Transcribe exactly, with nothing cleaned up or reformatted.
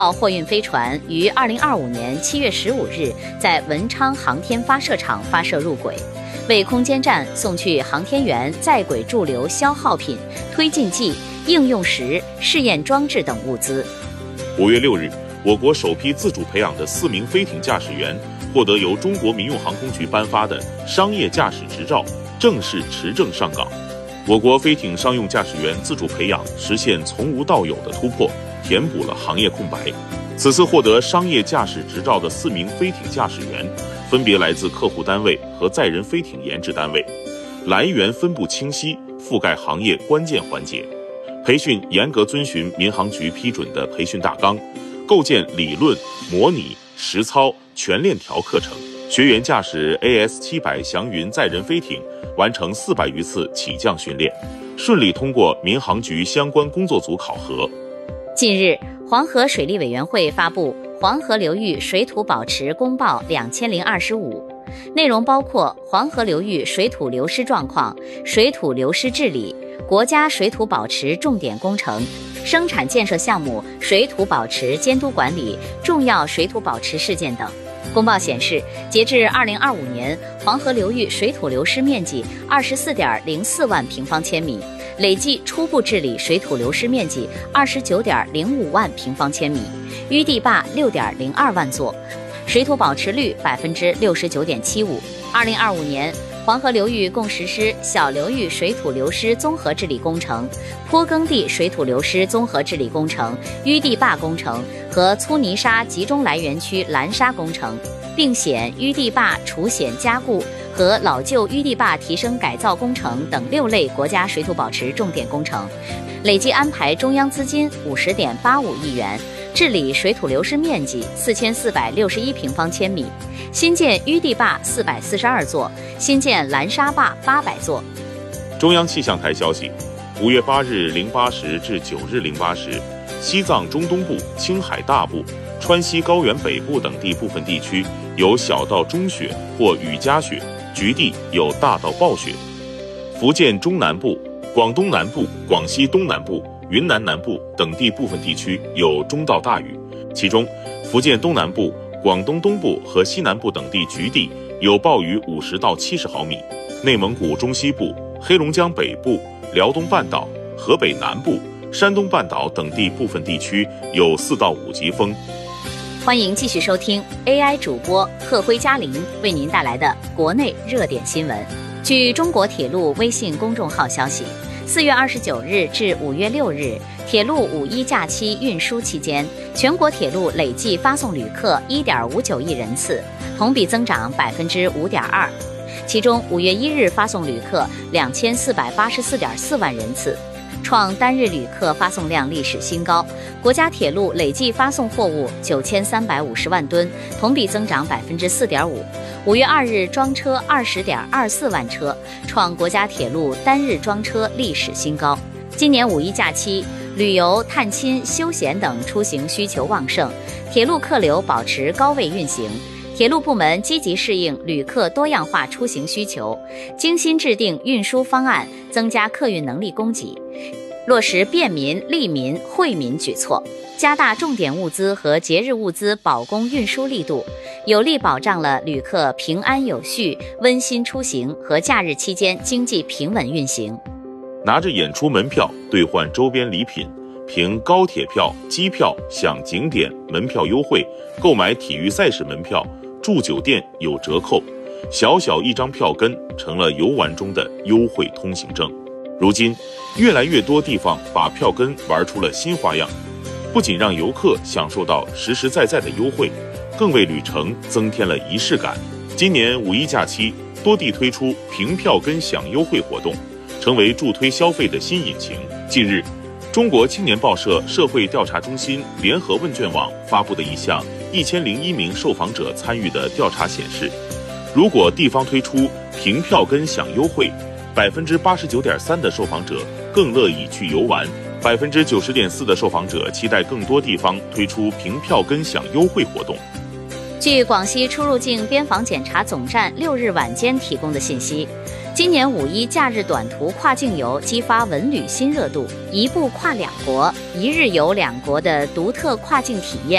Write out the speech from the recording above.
号货运飞船于二零二五年七月十五日在文昌航天发射场发射入轨，为空间站送去航天员在轨驻留消耗品、推进剂、应用时、试验装置等物资。 五月六日，我国首批自主培养的四名飞艇驾驶员获得由中国民用航空局颁发的商业驾驶执照，正式持证上岗。我国飞艇商用驾驶员自主培养实现从无到有的突破，填补了行业空白。此次获得商业驾驶执照的四名飞艇驾驶员，分别来自客户单位和载人飞艇研制单位，来源分布清晰，覆盖行业关键环节。培训严格遵循民航局批准的培训大纲，构建理论、模拟、实操全链条课程。学员驾驶 A S 七百祥云载人飞艇，完成四百余次起降训练，顺利通过民航局相关工作组考核。 近日，黄河水利委员会发布《黄河流域水土保持公报两千零二十五》，内容包括黄河流域水土流失状况、水土流失治理、国家水土保持重点工程、生产建设项目水土保持监督管理、重要水土保持事件等。公报显示，截至二零二五年，黄河流域水土流失面积二十四点零四万平方千米，累计初步治理水土流失面积二十九点零五万平方千米，淤地坝六点零二万座，水土保持率百分之六十九点七五。二零二五年，黄河流域共实施小流域水土流失综合治理工程、坡耕地水土流失综合治理工程、淤地坝工程和粗泥沙集中来源区拦沙工程，并险淤地坝除险加固和老旧淤地坝提升改造工程等六类国家水土保持重点工程，累计安排中央资金五十点八五亿元，治理水土流失面积四千四百六十一平方千米，新建淤地坝四百四十二座，新建拦沙坝八百座。 中央气象台消息，五月八日零八时至九日零八时，西藏中东部、青海大部、川西高原北部等地部分地区有小到中雪或雨夹雪，局地有大到暴雪。福建中南部、广东南部、广西东南部、云南南部等地部分地区有中到大雨，其中福建东南部、广东东部和西南部等地局地有暴雨五十到七十毫米，内蒙古中西部、黑龙江北部、辽东半岛、河北南部、山东半岛等地部分地区有四到五级风。 欢迎继续收听 A I 主播贺辉嘉玲为您带来的国内热点新闻。据中国铁路微信公众号消息，四月二十九日至五月六日，铁路五一假期运输期间，全国铁路累计发送旅客一点五九亿人次，同比增长百分之五点二。其中，五月一日发送旅客两千四百八十四点四万人次，创单日旅客发送量历史新高。国家铁路累计发送货物九千三百五十万吨，同比增长百分之四点五。五月二日装车二十点二四万车，创国家铁路单日装车历史新高。今年五一假期，旅游、探亲、休闲等出行需求旺盛，铁路客流保持高位运行。铁路部门积极适应旅客多样化出行需求，精心制定运输方案，增加客运能力供给，落实便民、利民、惠民举措，加大重点物资和节日物资保供运输力度，有力保障了旅客平安有序、温馨出行和假日期间经济平稳运行。 拿着演出门票兑换周边礼品，凭高铁票、机票享景点门票优惠，购买体育赛事门票、住酒店有折扣，小小一张票根成了游玩中的优惠通行证。如今，越来越多地方把票根玩出了新花样，不仅让游客享受到实实在在的优惠，更为旅程增添了仪式感。今年五一假期，多地推出凭票根享优惠活动，成为助推消费的新引擎。近日，中国青年报社社会调查中心联合问卷网发布的一项一千零一名受访者参与的调查显示，如果地方推出凭票根享优惠，百分之八十九点三的受访者更乐意去游玩，百分之九十点四的受访者期待更多地方推出凭票根享优惠活动。 据广西出入境边防检查总站六日晚间提供的信息， 今年五一假日短途跨境游激发文旅新热度，一步跨两国，一日游两国的独特跨境体验